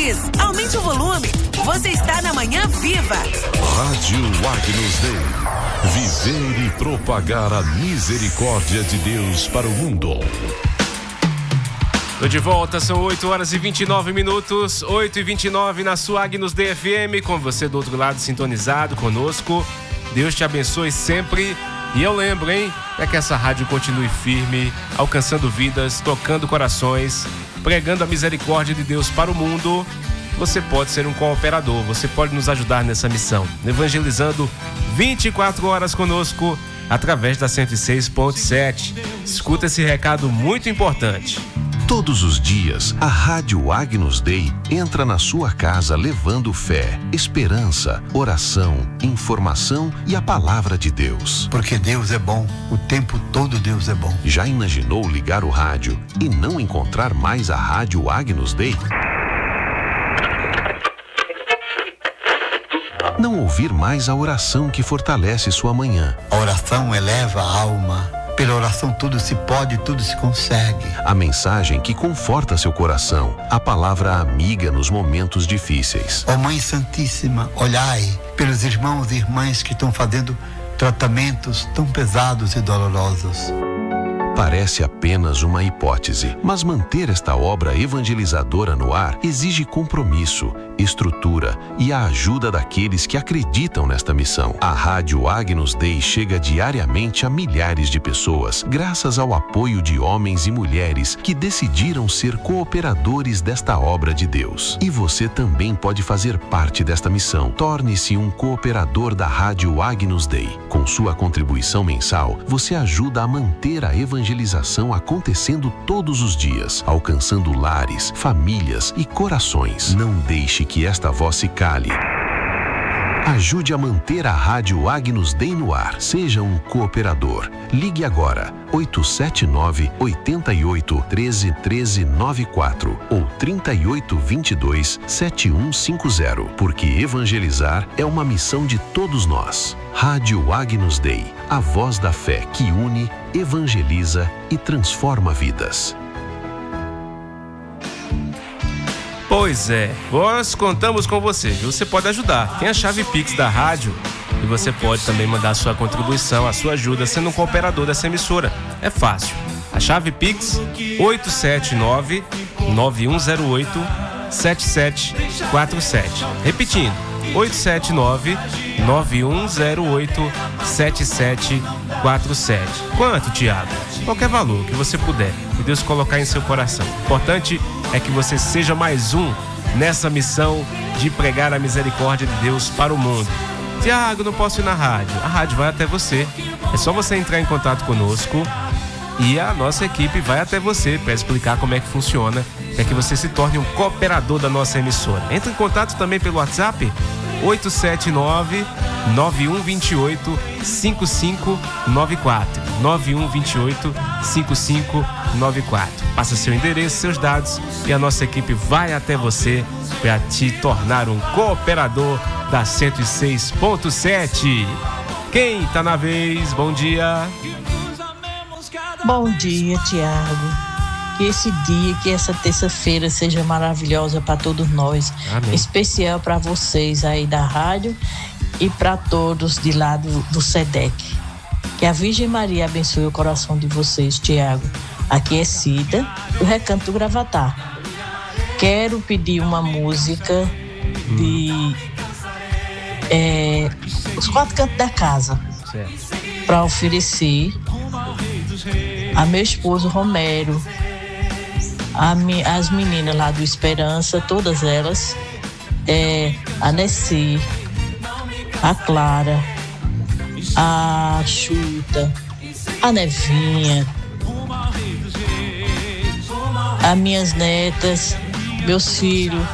feliz. Aumente o volume. Você está na Manhã Viva. Rádio Agnus Dei. Viver e propagar a misericórdia de Deus para o mundo. Tô de volta, são 8 horas e 29 minutos, 8h29 na sua Agnus Dei FM, com você do outro lado sintonizado conosco. Deus te abençoe sempre. E eu lembro, hein, para que essa rádio continue firme, alcançando vidas, tocando corações, pregando a misericórdia de Deus para o mundo. Você pode ser um cooperador, você pode nos ajudar nessa missão, evangelizando 24 horas conosco através da 106.7. Escuta esse recado muito importante. Todos os dias, a Rádio Agnus Dei entra na sua casa levando fé, esperança, oração, informação e a palavra de Deus. Porque Deus é bom, o tempo todo Deus é bom. Já imaginou ligar o rádio e não encontrar mais a Rádio Agnus Dei? Não ouvir mais a oração que fortalece sua manhã. A oração eleva a alma. Pela oração tudo se pode, tudo se consegue. A mensagem que conforta seu coração. A palavra amiga nos momentos difíceis. Ó Mãe Santíssima, olhai pelos irmãos e irmãs que estão fazendo tratamentos tão pesados e dolorosos. Parece apenas uma hipótese, mas manter esta obra evangelizadora no ar exige compromisso, estrutura e a ajuda daqueles que acreditam nesta missão. A Rádio Agnus Dei chega diariamente a milhares de pessoas, graças ao apoio de homens e mulheres que decidiram ser cooperadores desta obra de Deus. E você também pode fazer parte desta missão. Torne-se um cooperador da Rádio Agnus Dei. Com sua contribuição mensal, você ajuda a manter a evangelização acontecendo todos os dias, alcançando lares, famílias e corações. Não deixe que esta voz se cale. Ajude a manter a Rádio Agnus Dei no ar. Seja um cooperador. Ligue agora, 879-88-13-1394 ou 3822-7150, porque evangelizar é uma missão de todos nós. Rádio Agnus Dei, a voz da fé que une, evangeliza e transforma vidas. Pois é, nós contamos com você, viu? Você pode ajudar. Tem a chave Pix da rádio e você pode também mandar a sua contribuição, a sua ajuda, sendo um cooperador dessa emissora. É fácil. A chave Pix 879-9108-7747. Repetindo, 879-9108-7747. Quanto, Tiago? Qualquer valor que você puder, que Deus colocar em seu coração. O importante é que você seja mais um nessa missão de pregar a misericórdia de Deus para o mundo. Tiago, não posso ir na rádio. A rádio vai até você. É só você entrar em contato conosco e a nossa equipe vai até você para explicar como é que funciona, para que você se torne um cooperador da nossa emissora. Entre em contato também pelo WhatsApp 879-9128-5594 9128-5594. Passa seu endereço, seus dados e a nossa equipe vai até você para te tornar um cooperador da 106.7. Quem tá na vez? Bom dia. Bom dia, Tiago. Que esse dia, que essa terça-feira seja maravilhosa para todos nós. Amém. Especial para vocês aí da rádio e para todos de lá do SEDEC. Que a Virgem Maria abençoe o coração de vocês, Tiago. Aqui é Cida, do Recanto do Gravatá. Quero pedir uma música de Os Quatro Cantos da Casa para oferecer a meu esposo Romero, as meninas lá do Esperança, todas elas, a Nessi, a Clara, a Chuta, a Nevinha, as minhas netas, meus filhos,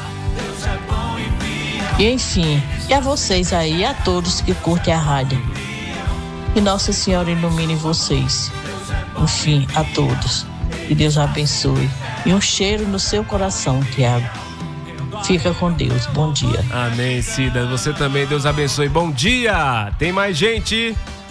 e enfim, e a vocês aí, a todos que curtem a rádio. Que Nossa Senhora ilumine vocês. Enfim, a todos. Que Deus abençoe. E um cheiro no seu coração, Tiago. Fica com Deus. Bom dia. Amém, Cida. Você também, Deus abençoe. Bom dia. Tem mais gente?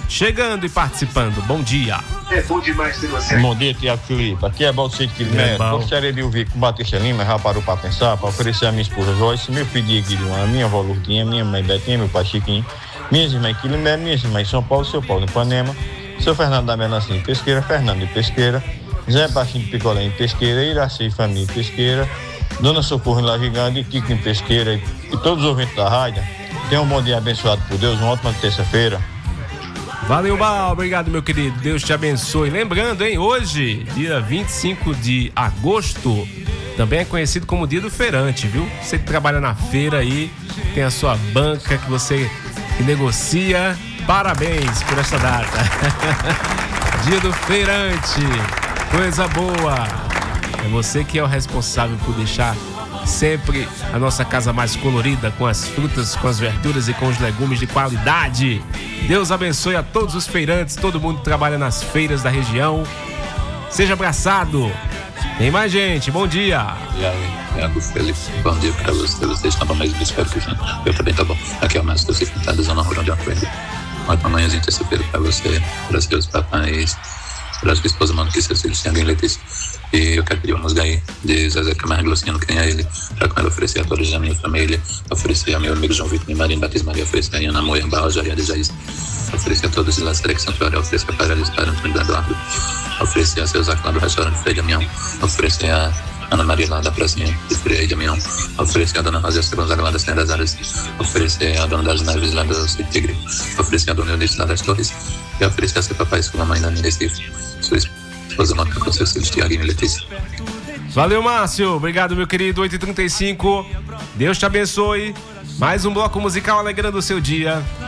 chegando e participando. Bom dia. É bom demais ter você. Bom dia, Tiago Filipe. Aqui é Balsete Quilomé. Gostaria de ouvir com Batista Lima, já parou para pensar, para oferecer a minha esposa Joyce, meu filho Guilherme, a minha avó Lourdinha, minha mãe Betinha, meu pai Chiquinho, minhas irmãs Quilomé, minhas irmãs São Paulo, seu Paulo de Ipanema, seu Fernando da Menacinha em Pesqueira, Fernando de Pesqueira, Zé Baixinho de Picolé em Pesqueira, Iraci e Família em Pesqueira, Dona Socorro em La Gigante, Kiko em Pesqueira e todos os ouvintes da rádio. Tenham um bom dia abençoado por Deus, uma ótima terça-feira. Valeu, Mal. Obrigado, meu querido. Deus te abençoe. Lembrando, hein, hoje, dia 25 de agosto, também é conhecido como dia do feirante, viu? Você que trabalha na feira aí, tem a sua banca que você negocia. Parabéns por esta data. Dia do feirante. Coisa boa. É você que é o responsável por deixar sempre a nossa casa mais colorida, com as frutas, com as verduras e com os legumes de qualidade. Deus abençoe a todos os feirantes, todo mundo que trabalha nas feiras da região. Seja abraçado. Tem mais gente, bom dia. E aí, Thiago Felipe, bom dia pra você. Vocês estão bom mesmo, espero que sim. Eu também tá bom. Aqui é o Márcio da da Zona Rural de Alfredo. Ótima manhãzinha, terça-feira pra você, para seus papais, para sua esposa, mano, que seus filhos tenham Letícia. E eu quero pedir uma música aí de Zezé Camargo Luciano, que tem a ele, para com ela oferecer a todos da minha família, oferecer a meu amigo João Vitor, Marina Batista Maria, oferecer a Ana Moia, Barra, Jaria de Jaís, oferecer a todos de Lacerec Santuário, oferecer a Paralis para Antônio da Eduardo, oferecer a seu Zac lá do restaurante Freire de Amião, oferecer a Ana Maria lá da pracinha de Freire de Amião, oferecer a Dona Rosa Gonzaga lá da Serra das Áreas, oferecer a Dona das Naves lá do Tigre, oferecer a Dona Eunice lá das Torres, e oferecer a seu papai e sua mamãe lá em Recife, sua esposa Mônica com seus filhos Tiago e Letícia. Valeu, Márcio. Obrigado, meu querido. 8h35. Deus te abençoe. Mais um bloco musical alegrando o seu dia.